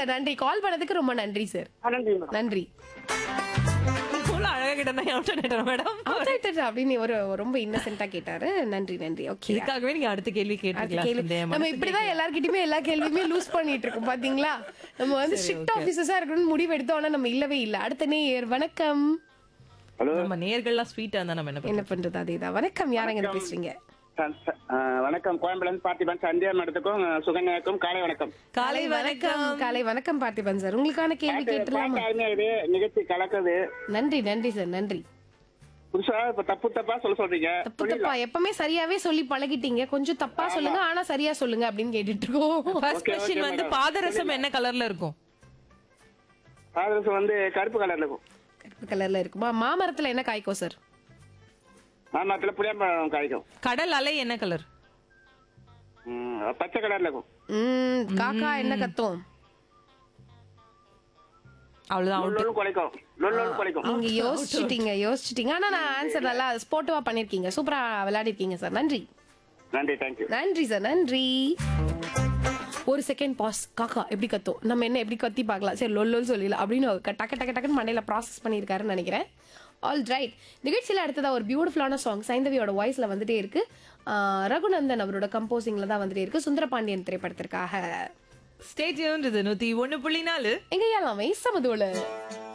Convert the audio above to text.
Sir நன்றி. கால் பண்ணதுக்கு ரொம்ப நன்றி சார். நன்றி மேடம். நன்றி. அழகா கேட்டேன் மேடம். அப்படின்னு ஒரு ரொம்ப இன்னசென்ட்டா கேட்டாரு. நன்றி நன்றி. ஓகே, இதுக்காகவே நீங்க அடுத்த கேள்வி கேட்டீங்களா? நம்ம இப்படிதான் எல்லார்கிட்டயுமே எல்லா கேள்வியுமே லூஸ் பண்ணிட்டு இருக்கோம் பாத்தீங்களா. நம்ம வந்து ஸ்ட்ரிக்ட் ஆபீசர்ஸா இருக்கணும்னு முடிவு எடுத்தோம்னா நம்ம இல்லவே இல்ல. அடுத்த நேயர் வணக்கம். ஹலோ, நம்ம நேர்கள்லாம் ஸ்வீட்டா இருந்தா நம்ம என்ன பண்றது, அதேதான். வணக்கம், யாரங்க பேசுறீங்க? வணக்கம். கோயம்புல பார்த்திபன் சந்தியா மேடத்துக்கும் சுகன்யாக்கும் காலை வணக்கம். காலை வணக்கம். காலை வணக்கம் பார்த்திபன் சார். உங்களுக்கான கேள்வி கேட்டுலாமா? நிகழ்ச்சி கலக்குது. நன்றி நன்றி சார். நன்றி. புதுசா இப்ப தப்பா சொல்றீங்க. தப்பா எப்பவுமே சரியாவே சொல்லி பழகிட்டீங்க. கொஞ்சம் தப்பா சொல்லுங்க, ஆனா சரியா சொல்லுங்க அப்படின்னு கேட்டுட்டு இருக்கோம். ஃபர்ஸ்ட் क्वेश्चन வந்து பாதரசம் என்ன கலர்ல இருக்கும்? பாதரசம் வந்து கருப்பு கலர்ல இருக்கும். கருப்பு கலர்ல இருக்குமா? மாமரத்துல என்ன காய்க்கும் சார்? மாமரத்துல புளியம்பழம் காய்க்கும். கடல் அலை என்ன கலர்? பச்சை கலர்ல இருக்கும். காக்கா என்ன கத்தும்? அவ்வளவுதான். குலைக்கும். நீங்க யோசிச்சிட்டீங்க. ஆனா நான் ஆன்சர் நல்லா ஸ்போர்ட்டிவா பண்ணிருக்கீங்க. சூப்பரா விளையாடிருக்கீங்க சார். நன்றி. நன்றி, தேங்க்யூ. நன்றி சார். நன்றி. ஒரு செகண்ட் பாஸ். காக்கா எப்படி கத்தும், நம்ம என்ன எப்படி கத்தி பார்க்கலாம். சரி, லொல்லோல் சொல்லல அப்படின்னு டக்கு டக்கு டக்குன்னு மண்டையில ப்ராசஸ் பண்ணியிருக்காருன்னு நினைக்கிறேன். All right. நிகழ்ச்சியில் அடுத்ததா ஒரு பியூட்டிஃபுல்லான சாங் சைந்தவியோட வாய்ஸ்ல வந்துட்டே இருக்கு. ரகுநந்தன் அவரோட கம்போசிங்ல தான் வந்துட்டே இருக்கு. சுந்தரபாண்டியன் திரைப்படத்திற்காக. Stay tuned. இது 101.4 எங்க எல்லாமே சமதோல.